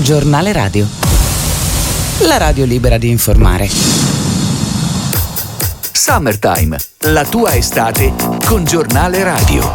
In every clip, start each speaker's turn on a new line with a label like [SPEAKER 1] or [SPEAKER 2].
[SPEAKER 1] Giornale Radio. La radio libera di informare.
[SPEAKER 2] Summertime, la tua estate con Giornale Radio.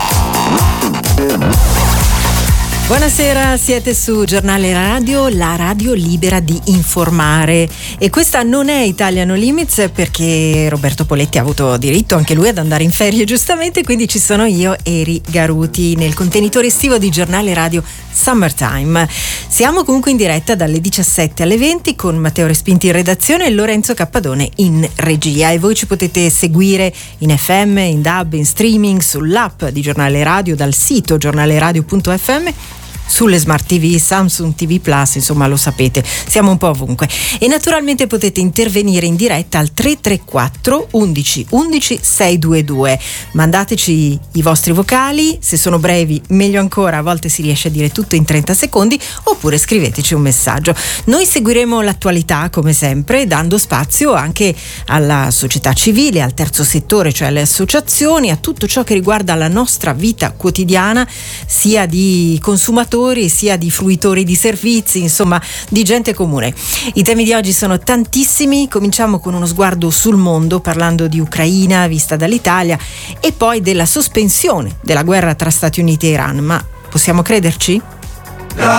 [SPEAKER 3] Buonasera, siete su Giornale Radio, la radio libera di informare. E questa non è Italia No Limits, perché Roberto Poletti ha avuto diritto anche lui ad andare in ferie, giustamente, quindi ci sono io, Eri Garuti, nel contenitore estivo di Giornale Radio Summertime. Siamo comunque in diretta dalle 17 alle 20 con Matteo Respinti in redazione e Lorenzo Cappadone in regia, e voi ci potete seguire in FM, in DAB, in streaming, sull'app di Giornale Radio, dal sito giornaleradio.fm, sulle smart TV, Samsung TV Plus, insomma lo sapete, siamo un po' ovunque. E naturalmente potete intervenire in diretta al 334 11 11 622. Mandateci i vostri vocali, se sono brevi meglio ancora, a volte si riesce a dire tutto in 30 secondi, oppure scriveteci un messaggio. Noi seguiremo l'attualità come sempre, dando spazio anche alla società civile, al terzo settore, cioè alle associazioni, a tutto ciò che riguarda la nostra vita quotidiana, sia di consumatori sia di fruitori di servizi, insomma di gente comune. I temi di oggi sono tantissimi, cominciamo con uno sguardo sul mondo, parlando di Ucraina vista dall'Italia e poi della sospensione della guerra tra Stati Uniti e Iran. Ma possiamo crederci?